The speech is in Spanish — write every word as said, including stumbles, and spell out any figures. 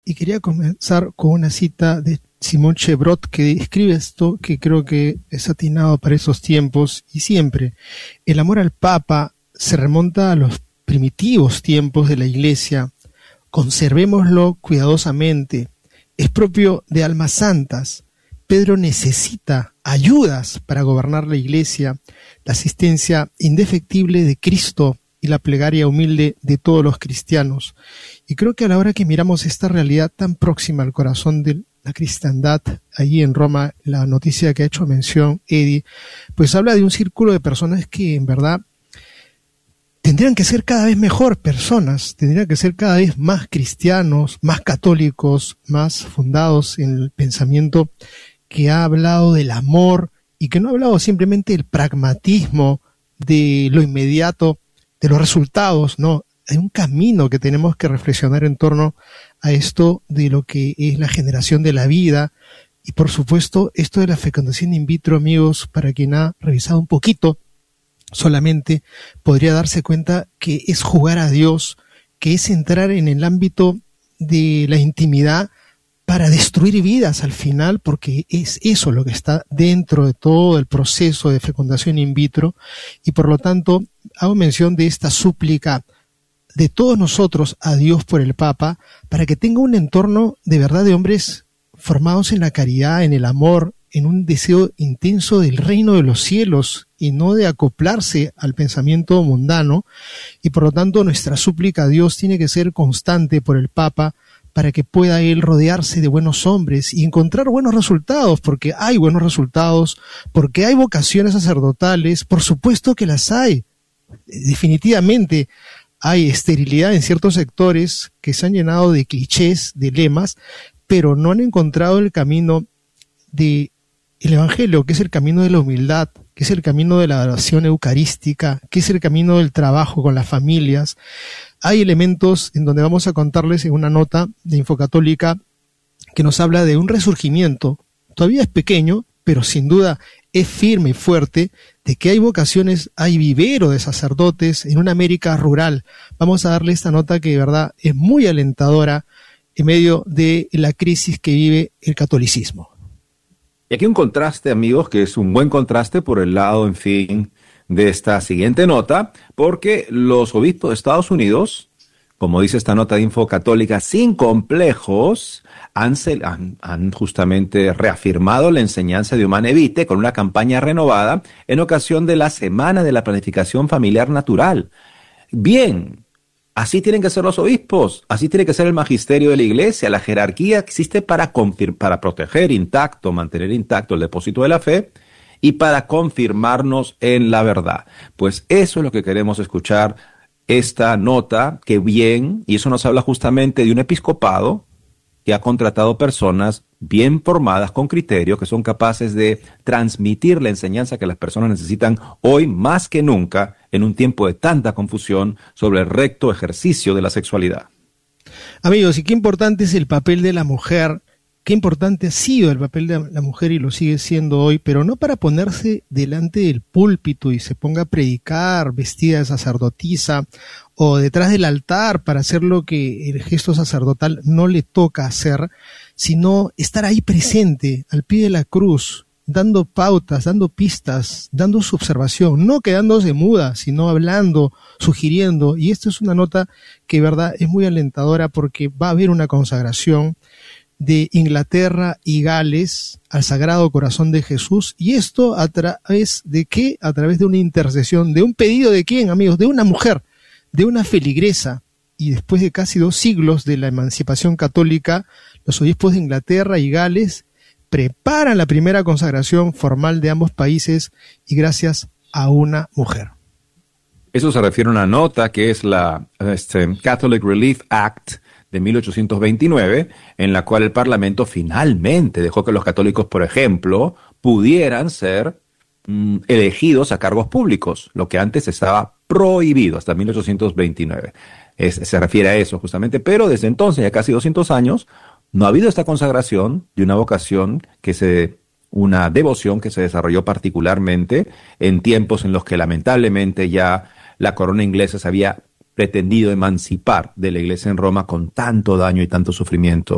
y quería comenzar con una cita de Simón Chebrot que escribe esto que creo que es atinado para esos tiempos y siempre. El amor al Papa se remonta a los primitivos tiempos de la Iglesia. Conservémoslo cuidadosamente. Es propio de almas santas. Pedro necesita ayudas para gobernar la Iglesia, la asistencia indefectible de Cristo y la plegaria humilde de todos los cristianos. Y creo que a la hora que miramos esta realidad tan próxima al corazón de la cristiandad, allí en Roma, la noticia que ha hecho mención Eddie, pues habla de un círculo de personas que en verdad tendrían que ser cada vez mejor personas, tendrían que ser cada vez más cristianos, más católicos, más fundados en el pensamiento que ha hablado del amor y que no ha hablado simplemente del pragmatismo, de lo inmediato, de los resultados, no. Hay un camino que tenemos que reflexionar en torno a esto de lo que es la generación de la vida y por supuesto esto de la fecundación in vitro, amigos, para quien ha revisado un poquito solamente podría darse cuenta que es jugar a Dios, que es entrar en el ámbito de la intimidad para destruir vidas al final, porque es eso lo que está dentro de todo el proceso de fecundación in vitro, y por lo tanto hago mención de esta súplica de todos nosotros a Dios por el Papa, para que tenga un entorno de verdad de hombres formados en la caridad, en el amor, en un deseo intenso del reino de los cielos y no de acoplarse al pensamiento mundano, y por lo tanto nuestra súplica a Dios tiene que ser constante por el Papa, para que pueda él rodearse de buenos hombres y encontrar buenos resultados, porque hay buenos resultados, porque hay vocaciones sacerdotales, por supuesto que las hay. Definitivamente hay esterilidad en ciertos sectores que se han llenado de clichés, de lemas, pero no han encontrado el camino del Evangelio, que es el camino de la humildad, que es el camino de la adoración eucarística, que es el camino del trabajo con las familias. Hay elementos en donde vamos a contarles en una nota de Infocatólica que nos habla de un resurgimiento. Todavía es pequeño, pero sin duda es firme y fuerte, de que hay vocaciones, hay vivero de sacerdotes en una América rural. Vamos a darle esta nota que de verdad es muy alentadora en medio de la crisis que vive el catolicismo. Y aquí un contraste, amigos, que es un buen contraste por el lado, en fin, de esta siguiente nota, porque los obispos de Estados Unidos, como dice esta nota de Infocatólica, sin complejos, han, han, han justamente reafirmado la enseñanza de Humanae Vitae con una campaña renovada en ocasión de la Semana de la Planificación Familiar Natural. Bien, así tienen que ser los obispos, así tiene que ser el magisterio de la Iglesia, la jerarquía existe para, confir- para proteger intacto, mantener intacto el depósito de la fe, y para confirmarnos en la verdad. Pues eso es lo que queremos escuchar, esta nota, que bien, y eso nos habla justamente de un episcopado que ha contratado personas bien formadas, con criterio, que son capaces de transmitir la enseñanza que las personas necesitan hoy más que nunca, en un tiempo de tanta confusión sobre el recto ejercicio de la sexualidad. Amigos, y qué importante es el papel de la mujer. Qué importante ha sido el papel de la mujer y lo sigue siendo hoy, pero no para ponerse delante del púlpito y se ponga a predicar vestida de sacerdotisa o detrás del altar para hacer lo que el gesto sacerdotal no le toca hacer, sino estar ahí presente, al pie de la cruz, dando pautas, dando pistas, dando su observación, no quedándose muda, sino hablando, sugiriendo. Y esto es una nota que, verdad, es muy alentadora porque va a haber una consagración de Inglaterra y Gales al Sagrado Corazón de Jesús, y esto a través de qué, a través de una intercesión, de un pedido de quién, amigos, de una mujer, de una feligresa, y después de casi dos siglos de la emancipación católica, los obispos de Inglaterra y Gales preparan la primera consagración formal de ambos países, y gracias a una mujer. Eso se refiere a una nota que es la este, Catholic Relief Act de mil ochocientos veintinueve, en la cual el Parlamento finalmente dejó que los católicos, por ejemplo, pudieran ser mm, elegidos a cargos públicos, lo que antes estaba prohibido hasta mil ochocientos veintinueve. Es, se refiere a eso justamente, pero desde entonces, ya casi doscientos años, no ha habido esta consagración de una vocación que se, una devoción que se desarrolló particularmente en tiempos en los que lamentablemente ya la corona inglesa se había pretendido emancipar de la Iglesia en Roma con tanto daño y tanto sufrimiento.